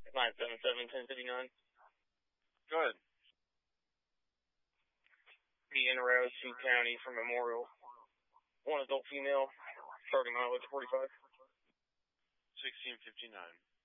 977-1059. Go ahead. Be in Rouse, Sioux County for Memorial. One adult female, starting mileage 45. 1659.